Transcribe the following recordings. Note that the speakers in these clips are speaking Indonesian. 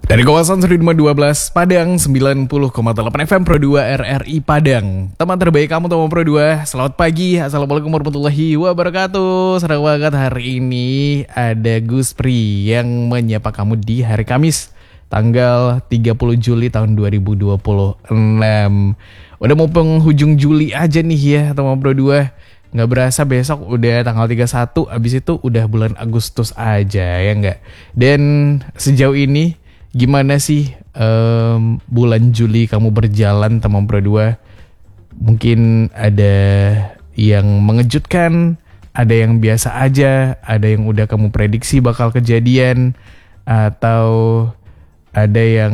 Dari kawasan 1512 Padang 90,8 FM Pro 2 RRI Padang. Teman terbaik kamu teman Pro 2. Selamat pagi. Assalamualaikum warahmatullahi wabarakatuh. Senang banget hari ini ada Gus Pri yang menyapa kamu di hari Kamis tanggal 30 Juli tahun 2026. Udah mau penghujung Juli aja nih ya teman Pro 2. Nggak berasa besok udah tanggal 31. Abis itu udah bulan Agustus aja ya nggak. Dan sejauh ini gimana sih bulan Juli kamu berjalan teman Pro 2? Mungkin ada yang mengejutkan, ada yang biasa aja, ada yang udah kamu prediksi bakal kejadian, atau ada yang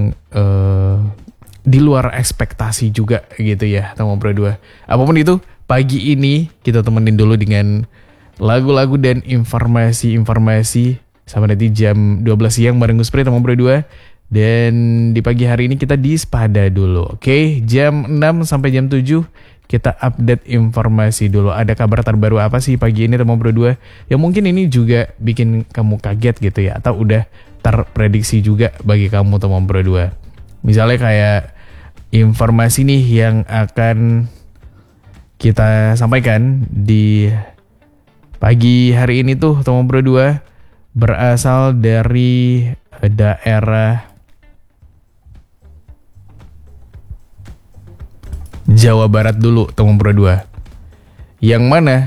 di luar ekspektasi juga gitu ya teman Pro 2. Apapun itu, pagi ini kita temenin dulu dengan lagu-lagu dan informasi-informasi sampai nanti jam 12 siang bareng Gus Pri teman Pro 2. Dan di pagi hari ini kita di Spada dulu. Oke, jam 6 sampai jam 7 kita update informasi dulu. Ada kabar terbaru apa sih pagi ini teman Pro 2? Ya mungkin ini juga bikin kamu kaget gitu ya, atau udah terprediksi juga bagi kamu teman Pro 2. Misalnya kayak informasi nih yang akan kita sampaikan di pagi hari ini tuh teman Pro 2 berasal dari daerah Jawa Barat dulu teman Pro 2. Yang mana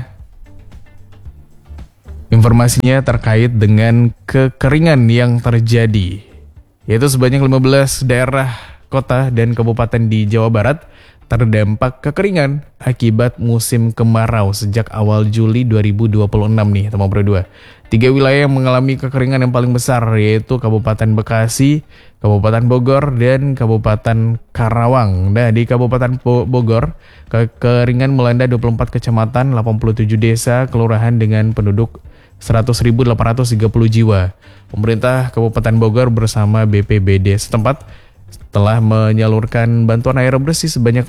informasinya terkait dengan kekeringan yang terjadi, yaitu sebanyak 15 daerah, kota, dan kabupaten di Jawa Barat terdampak kekeringan akibat musim kemarau sejak awal Juli 2026 nih teman Pro 2. 3 wilayah yang mengalami kekeringan yang paling besar yaitu Kabupaten Bekasi, Kabupaten Bogor, dan Kabupaten Karawang. Nah, di Kabupaten Bogor, kekeringan melanda 24 kecamatan, 87 desa, kelurahan dengan penduduk 100.830 jiwa. Pemerintah Kabupaten Bogor bersama BPBD setempat telah menyalurkan bantuan air bersih sebanyak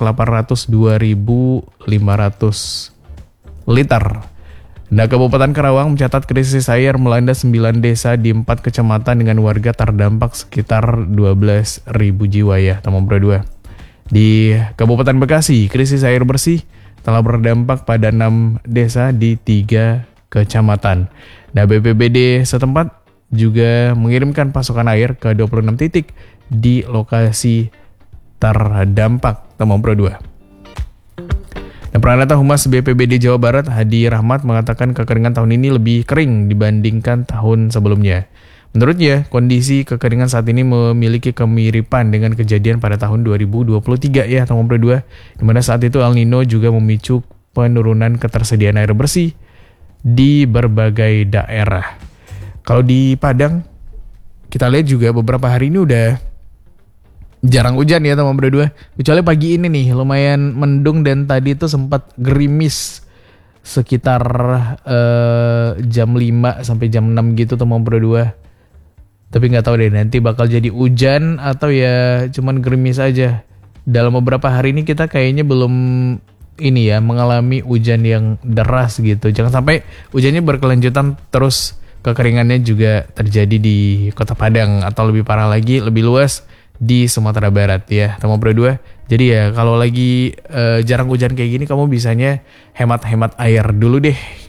802.500 liter. Nah, Kabupaten Karawang mencatat krisis air melanda 9 desa di 4 kecamatan dengan warga terdampak sekitar 12.000 jiwa ya teman Pro 2. Di Kabupaten Bekasi, krisis air bersih telah berdampak pada 6 desa di 3 kecamatan. Nah, BPBD setempat juga mengirimkan pasokan air ke 26 titik di lokasi terdampak teman Pro 2. Dan Pranata Humas BPBD Jawa Barat Hadi Rahmat mengatakan kekeringan tahun ini lebih kering dibandingkan tahun sebelumnya. Menurutnya, kondisi kekeringan saat ini memiliki kemiripan dengan kejadian pada tahun 2023 ya teman Pro 2, di mana saat itu El Nino juga memicu penurunan ketersediaan air bersih di berbagai daerah. Kalau di Padang, kita lihat juga beberapa hari ini udah jarang hujan ya teman Pro 2. Kecuali pagi ini nih lumayan mendung dan tadi tuh sempat gerimis sekitar jam 5 sampai jam 6 gitu teman Pro 2. Tapi nggak tahu deh nanti bakal jadi hujan atau ya cuman gerimis aja. Dalam beberapa hari ini kita kayaknya belum ini ya mengalami hujan yang deras gitu. Jangan sampai hujannya berkelanjutan terus kekeringannya juga terjadi di Kota Padang atau lebih parah lagi lebih luas di Sumatera Barat ya teman Pro 2. Jadi ya kalau lagi jarang hujan kayak gini kamu bisanya hemat-hemat air dulu deh